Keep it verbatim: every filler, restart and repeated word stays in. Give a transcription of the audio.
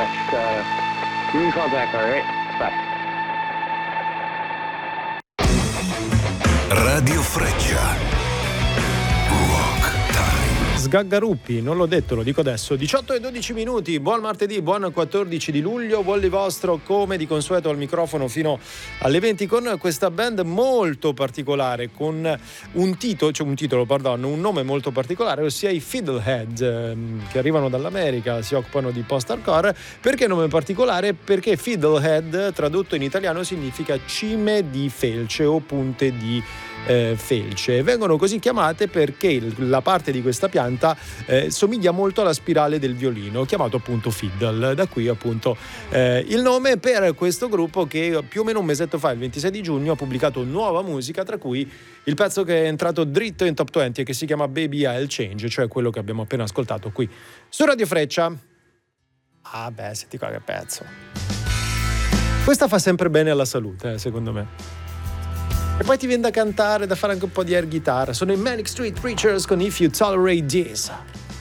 That's uh, you can call back, all right? Bye. Radio Freccia. Sgaggaruppi, non l'ho detto, lo dico adesso. diciotto e dodici minuti, buon martedì, buon quattordici di luglio, Volli vostro come di consueto al microfono fino alle venti con questa band molto particolare, con un titolo, cioè un titolo, pardon, un nome molto particolare, ossia i Fiddlehead, ehm, che arrivano dall'America, si occupano di post-hardcore. Perché nome particolare? Perché Fiddlehead, tradotto in italiano, significa cime di felce o punte di Eh, felce. Vengono così chiamate perché il, la parte di questa pianta eh, somiglia molto alla spirale del violino, chiamato appunto fiddle. Da qui appunto eh, il nome per questo gruppo che più o meno un mesetto fa, il ventisei di giugno, ha pubblicato nuova musica, tra cui il pezzo che è entrato dritto in top venti e che si chiama Baby I'll Change, cioè quello che abbiamo appena ascoltato qui su Radio Freccia. Ah beh, senti qua che pezzo. Questa fa sempre bene alla salute, eh, secondo me. E poi ti viene da cantare, da fare anche un po' di air guitar. Sono i Manic Street Preachers con If You Tolerate This.